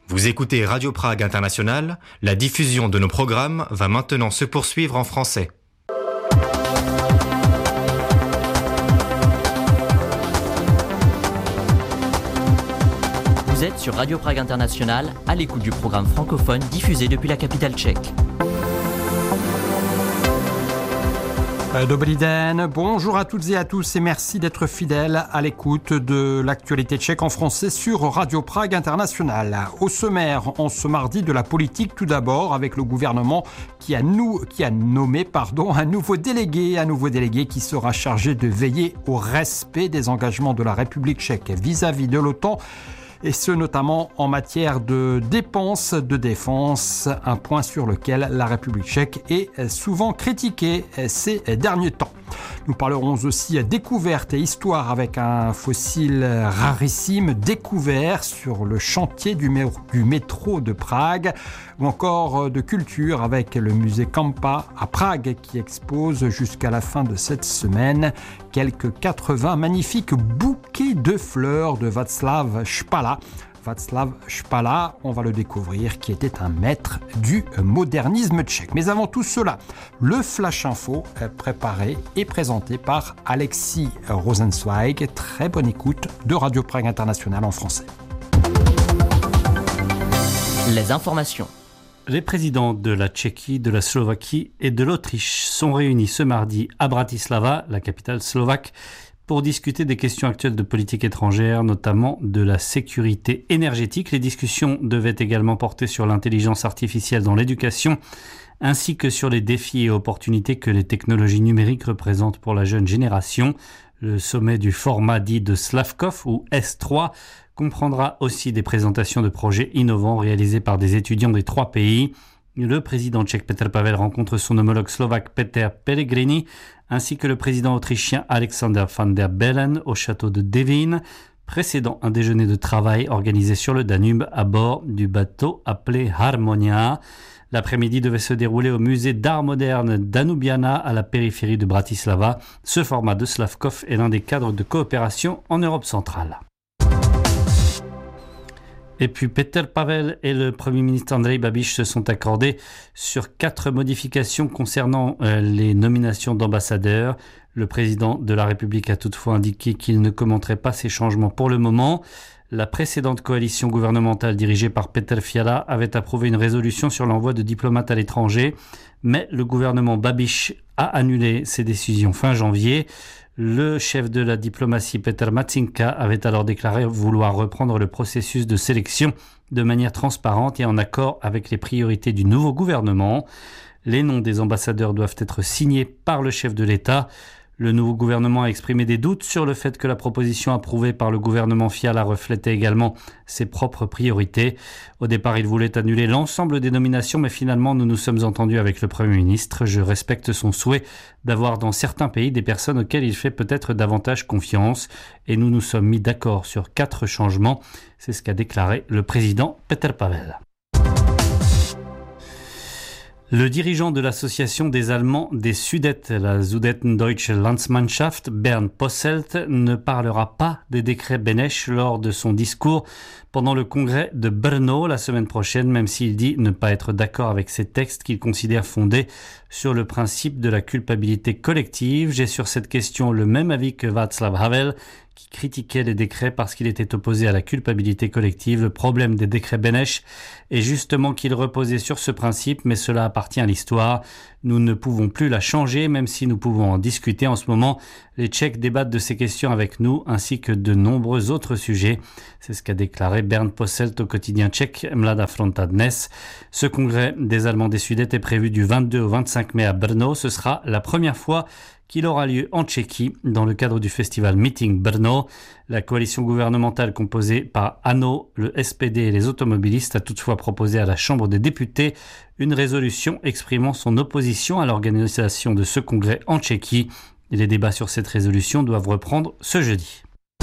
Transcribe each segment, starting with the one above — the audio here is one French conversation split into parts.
Vous écoutez Radio Prague International, la diffusion de nos programmes va maintenant se poursuivre en français. Vous êtes sur Radio Prague International, à l'écoute du programme francophone diffusé depuis la capitale tchèque. Dobrý den, bonjour à toutes et à tous et merci d'être fidèles à l'écoute de l'actualité tchèque en français sur Radio Prague International. Au sommaire, en ce mardi de la politique, tout d'abord avec le gouvernement qui a nommé un nouveau délégué qui sera chargé de veiller au respect des engagements de la République tchèque vis-à-vis de l'OTAN. Et ce notamment en matière de dépenses de défense, un point sur lequel la République tchèque est souvent critiquée ces derniers temps. Nous parlerons aussi découverte et histoire avec un fossile rarissime découvert sur le chantier du métro de Prague, ou encore de culture avec le musée Kampa à Prague qui expose jusqu'à la fin de cette semaine quelques 80 magnifiques bouquets de fleurs de Václav Špala. Václav Špala, on va le découvrir, qui était un maître du modernisme tchèque. Mais avant tout cela, le Flash Info préparé et présenté par Alexis Rosenzweig. Très bonne écoute de Radio Prague International en français. Les informations. Les présidents de la Tchéquie, de la Slovaquie et de l'Autriche sont réunis ce mardi à Bratislava, la capitale slovaque, pour discuter des questions actuelles de politique étrangère, notamment de la sécurité énergétique. Les discussions devaient également porter sur l'intelligence artificielle dans l'éducation, ainsi que sur les défis et opportunités que les technologies numériques représentent pour la jeune génération. Le sommet du format dit de Slavkov, ou S3, comprendra aussi des présentations de projets innovants réalisés par des étudiants des trois pays. Le président tchèque Petr Pavel rencontre son homologue slovaque Peter Pellegrini, ainsi que le président autrichien Alexander van der Bellen au château de Devín, précédant un déjeuner de travail organisé sur le Danube à bord du bateau appelé Harmonia. L'après-midi devait se dérouler au musée d'art moderne Danubiana à la périphérie de Bratislava. Ce format de Slavkov est l'un des cadres de coopération en Europe centrale. Et puis Petr Pavel et le Premier ministre Andrej Babiš se sont accordés sur 4 modifications concernant les nominations d'ambassadeurs. Le président de la République a toutefois indiqué qu'il ne commenterait pas ces changements pour le moment. La précédente coalition gouvernementale dirigée par Petr Fiala avait approuvé une résolution sur l'envoi de diplomates à l'étranger, mais le gouvernement Babiš a annulé ces décisions fin janvier. Le chef de la diplomatie, Petr Matýnka, avait alors déclaré vouloir reprendre le processus de sélection de manière transparente et en accord avec les priorités du nouveau gouvernement. Les noms des ambassadeurs doivent être signés par le chef de l'État. Le nouveau gouvernement a exprimé des doutes sur le fait que la proposition approuvée par le gouvernement Fiala reflétait également ses propres priorités. Au départ, il voulait annuler l'ensemble des nominations, mais finalement, nous nous sommes entendus avec le Premier ministre. Je respecte son souhait d'avoir dans certains pays des personnes auxquelles il fait peut-être davantage confiance. Et nous nous sommes mis d'accord sur 4 changements. C'est ce qu'a déclaré le président Petr Pavel. Le dirigeant de l'association des Allemands des Sudètes, la Sudetendeutsche Landsmannschaft, Bernd Posselt, ne parlera pas des décrets Beneš lors de son discours pendant le congrès de Brno la semaine prochaine, même s'il dit ne pas être d'accord avec ces textes qu'il considère fondés sur le principe de la culpabilité collective. J'ai sur cette question le même avis que Václav Havel, qui critiquait les décrets parce qu'il était opposé à la culpabilité collective. Le problème des décrets Beneš est justement qu'ils reposaient sur ce principe, mais cela appartient à l'histoire. Nous ne pouvons plus la changer, même si nous pouvons en discuter. En ce moment, les Tchèques débattent de ces questions avec nous, ainsi que de nombreux autres sujets. C'est ce qu'a déclaré Bernd Posselt au quotidien tchèque Mladá fronta Dnes. Ce congrès des Allemands des Sudètes est prévu du 22 au 25 mai à Brno. Ce sera la première fois qu'il aura lieu en Tchéquie dans le cadre du festival Meeting Brno. La coalition gouvernementale composée par ANO, le SPD et les automobilistes a toutefois proposé à la Chambre des députés une résolution exprimant son opposition à l'organisation de ce congrès en Tchéquie. Les débats sur cette résolution doivent reprendre ce jeudi.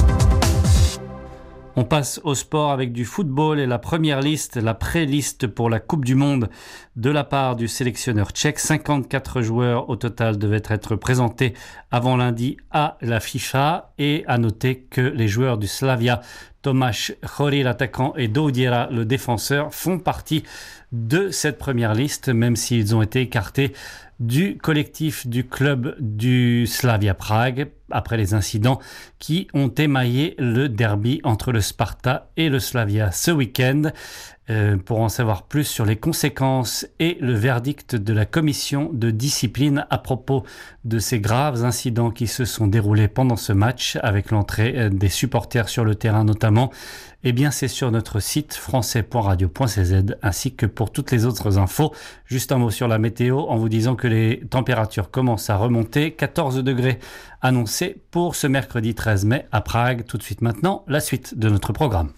On passe au sport avec du football et la première liste, la pré-liste pour la Coupe du Monde de la part du sélectionneur tchèque. 54 joueurs au total devaient être présentés avant lundi à la FIFA et à noter que les joueurs du Slavia Tomáš Chory, l'attaquant, et Doudiera, le défenseur, font partie de cette première liste, même s'ils ont été écartés du collectif du club du Slavia Prague après les incidents qui ont émaillé le derby entre le Sparta et le Slavia ce week-end. Pour en savoir plus sur les conséquences et le verdict de la commission de discipline à propos de ces graves incidents qui se sont déroulés pendant ce match avec l'entrée des supporters sur le terrain notamment, eh bien c'est sur notre site français.radio.cz ainsi que pour toutes les autres infos. Juste un mot sur la météo en vous disant que les températures commencent à remonter. 14 degrés annoncés pour ce mercredi 13 mai à Prague. Tout de suite maintenant, la suite de notre programme.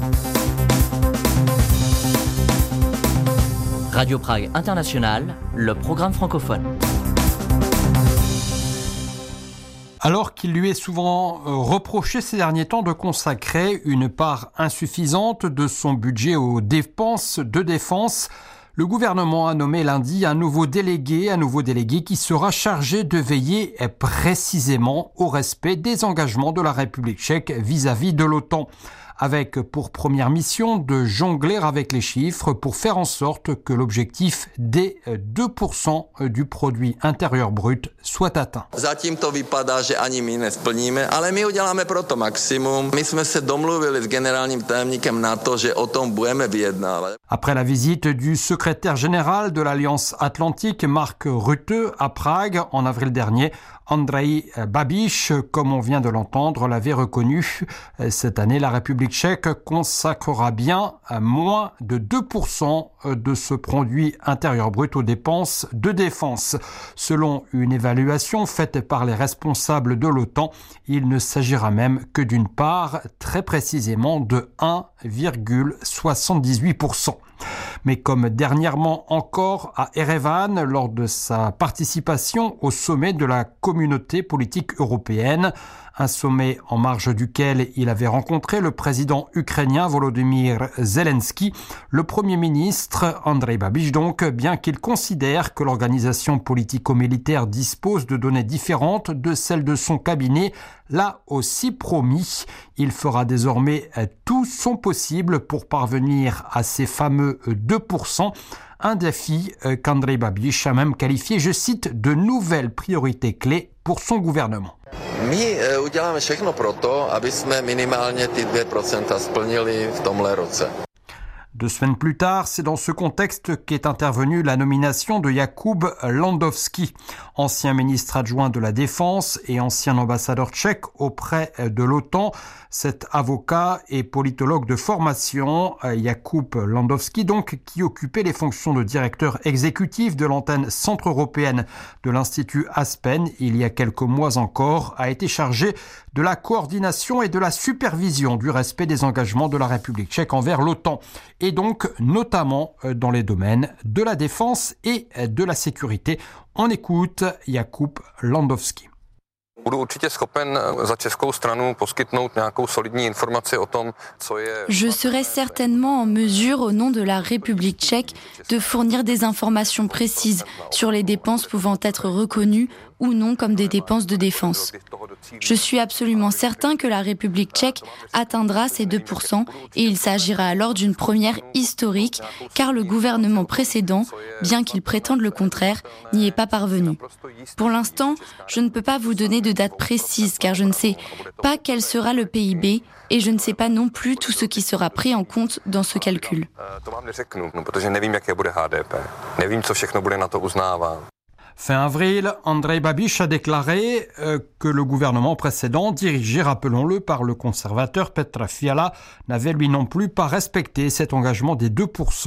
Radio Prague International, le programme francophone. Alors qu'il lui est souvent reproché ces derniers temps de consacrer une part insuffisante de son budget aux dépenses de défense, le gouvernement a nommé lundi un nouveau délégué qui sera chargé de veiller précisément au respect des engagements de la République tchèque vis-à-vis de l'OTAN, avec pour première mission de jongler avec les chiffres pour faire en sorte que l'objectif des 2% du produit intérieur brut soit atteint. Zatím to vypadá, že ani my nesplníme, ale my uděláme proto maximum. My jsme se domluvili s generálním tajemníkem NATO, že o tom budeme vyjednávat. Après la visite du secrétaire général de l'Alliance Atlantique, Mark Rutte, à Prague en avril dernier, Andrej Babiš, comme on vient de l'entendre, l'avait reconnu. Cette année, la République tchèque consacrera bien moins de 2% de ce produit intérieur brut aux dépenses de défense. Selon une évaluation faite par les responsables de l'OTAN, il ne s'agira même que d'une part très précisément de 1,78%. Mais comme dernièrement encore à Erevan, lors de sa participation au sommet de la communauté politique européenne, un sommet en marge duquel il avait rencontré le président ukrainien Volodymyr Zelensky, le premier ministre Andrej Babiš donc, bien qu'il considère que l'organisation politico-militaire dispose de données différentes de celles de son cabinet, l'a aussi promis. Il fera désormais tout son possible pour parvenir à ces fameux 2%, un défi qu'Andrej Babiš a même qualifié, je cite, de nouvelles priorités clés pour son gouvernement. My uděláme všechno proto, aby jsme minimálně ty 2% splnili v tomhle roce. 2 semaines plus tard, c'est dans ce contexte qu'est intervenue la nomination de Jakub Landowski, ancien ministre adjoint de la Défense et ancien ambassadeur tchèque auprès de l'OTAN. Cet avocat et politologue de formation, Jakub Landowski, donc, qui occupait les fonctions de directeur exécutif de l'antenne centre-européenne de l'Institut Aspen il y a quelques mois encore, a été chargé de la coordination et de la supervision du respect des engagements de la République tchèque envers l'OTAN, et donc notamment dans les domaines de la défense et de la sécurité. On écoute Jakub Landowski. Je serai certainement en mesure, au nom de la République tchèque, de fournir des informations précises sur les dépenses pouvant être reconnues ou non comme des dépenses de défense. Je suis absolument certain que la République tchèque atteindra ces 2% et il s'agira alors d'une première historique car le gouvernement précédent, bien qu'il prétende le contraire, n'y est pas parvenu. Pour l'instant, je ne peux pas vous donner de date précise car je ne sais pas quel sera le PIB et je ne sais pas non plus tout ce qui sera pris en compte dans ce calcul. Fin avril, Andrej Babiš a déclaré que le gouvernement précédent, dirigé, rappelons-le, par le conservateur Petr Fiala, n'avait lui non plus pas respecté cet engagement des 2%